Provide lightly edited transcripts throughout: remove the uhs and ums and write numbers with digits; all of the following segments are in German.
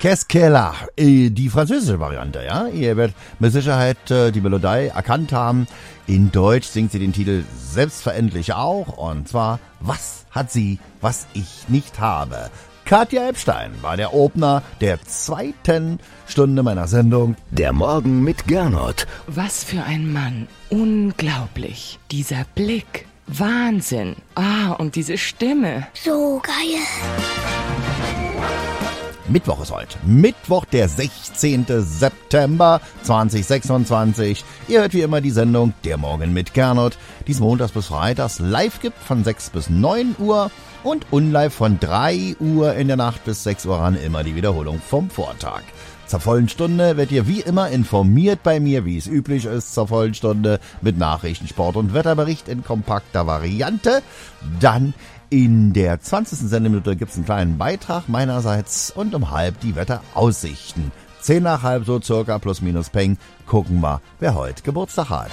Qu'est-ce qu'elle a? Die französische Variante, ja. Ihr werdet mit Sicherheit die Melodie erkannt haben. In Deutsch singt sie den Titel selbstverständlich auch. Und zwar, was hat sie, was ich nicht habe? Katja Epstein war der Opener der 2. Stunde meiner Sendung. Der Morgen mit Gernot. Was für ein Mann. Unglaublich. Dieser Blick. Wahnsinn. Und diese Stimme. So geil. Mittwoch ist heute. Mittwoch, der 16. September 2026. Ihr hört wie immer die Sendung Der Morgen mit Gernot, die es montags bis freitags live gibt von 6 bis 9 Uhr und unlive von 3 Uhr in der Nacht bis 6 Uhr ran, immer die Wiederholung vom Vortag. Zur vollen Stunde werdet ihr wie immer informiert bei mir, wie es üblich ist, zur vollen Stunde mit Nachrichten, Sport und Wetterbericht in kompakter Variante. Dann in der 20. Sendeminute gibt's einen kleinen Beitrag meinerseits und um halb die Wetteraussichten. 10 nach halb so circa plus minus peng. Gucken wir, wer heute Geburtstag hat.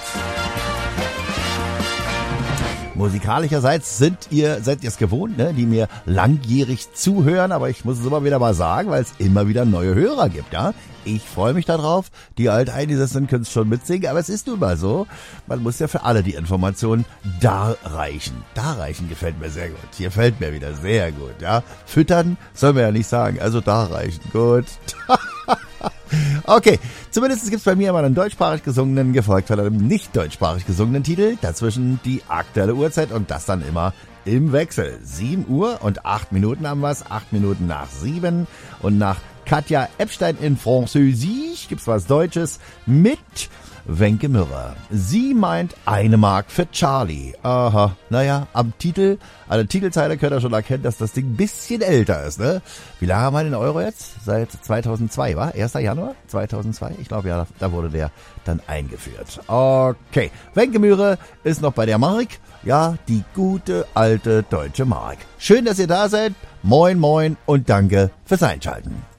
Musikalischerseits seid ihr es gewohnt, ne, die mir langjährig zuhören, aber ich muss es immer wieder mal sagen, weil es immer wieder neue Hörer gibt, ja. Ich freue mich darauf, die Alteingesessenen können es schon mitsingen, aber es ist nun mal so, man muss ja für alle die Informationen darreichen. Darreichen gefällt mir sehr gut, hier fällt mir wieder sehr gut, ja. Füttern soll man ja nicht sagen, also darreichen, gut. Okay, zumindest gibt's bei mir immer einen deutschsprachig gesungenen, gefolgt von einem nicht deutschsprachig gesungenen Titel, dazwischen die aktuelle Uhrzeit und das dann immer im Wechsel. 7 Uhr und 8 Minuten haben wir's, 8 Minuten nach 7 und nach Katja Epstein in Französisch gibt's was Deutsches mit Wenke Mürrer. Sie meint 1 Mark für Charlie. Aha, naja, am Titel, an der Titelzeile könnt ihr schon erkennen, dass das Ding ein bisschen älter ist, ne? Wie lange haben wir den Euro jetzt? Seit 2002, wa? 1. Januar 2002? Ich glaube, ja, da wurde der dann eingeführt. Okay, Wenke Mürrer ist noch bei der Mark. Ja, die gute, alte deutsche Mark. Schön, dass ihr da seid. Moin, moin und danke fürs Einschalten.